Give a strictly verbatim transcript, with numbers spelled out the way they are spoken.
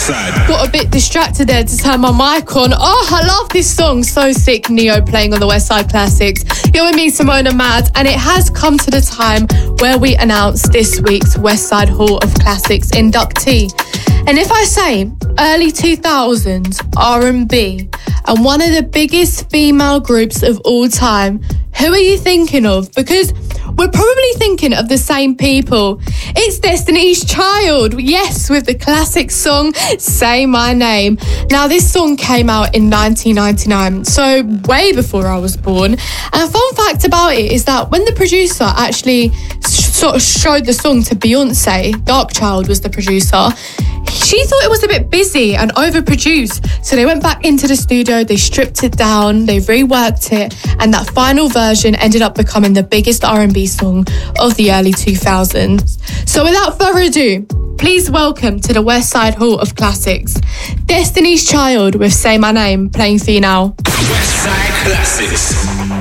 Westside. Got a bit distracted there to turn my mic on. Oh, I love this song. So sick. Neo playing on the Westside Classics. You're with me, Simona Mad, and it has come to the time where we announce this week's Westside Hall of Classics inductee. And if I say early two thousands R and B and one of the biggest female groups of all time, who are you thinking of? Because we're probably thinking of the same people. It's Destiny's Child, yes, with the classic song Say My Name. Now, this song came out in nineteen ninety-nine, so way before I was born. And a fun fact about it is that when the producer actually sort of showed the song to Beyonce, Darkchild was the producer, she thought it was a bit busy and overproduced. So they went back into the studio, they stripped it down, they reworked it, and that final version ended up becoming the biggest R and B song of the early two thousands. So without further ado, please welcome to the Westside Hall of Classics, Destiny's Child with Say My Name, playing for you now. Westside Classics.